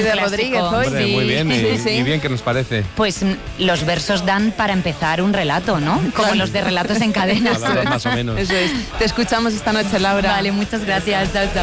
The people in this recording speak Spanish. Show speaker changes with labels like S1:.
S1: de
S2: clásico.
S1: Rodríguez hoy.
S3: Hombre,
S2: Sí.
S3: muy bien,
S1: Sí.
S3: y bien que nos parece.
S2: Pues los versos dan para empezar un relato, ¿no? Como
S1: Claro.
S2: los de Relatos en Cadena.
S3: Palabras más o menos.
S1: Eso es. Te escuchamos esta noche, Laura.
S2: Vale, muchas gracias. Chao, chao.